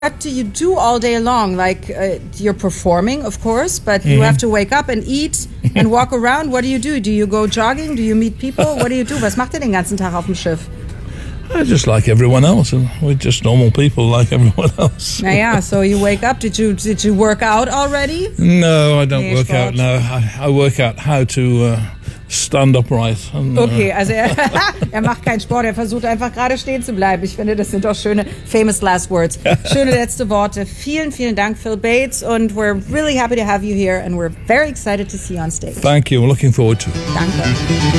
What do you do all day long? Like, you're performing, of course, but you have to wake up and eat and walk around. What do you do? Do you go jogging? Do you meet people? What do you do? Was macht ihr den ganzen Tag auf dem Schiff? Just like everyone else. We're just normal people like everyone else. Naja, so you wake up. Did you work out already? No, I don't work out. No, I work out how to stand upright. Okay, also er macht keinen Sport, er versucht einfach gerade stehen zu bleiben. Ich finde, das sind doch schöne famous last words. Schöne letzte Worte. Vielen, vielen Dank, Phil Bates, und we're really happy to have you here and we're very excited to see you on stage. Thank you. I'm looking forward to it. Danke.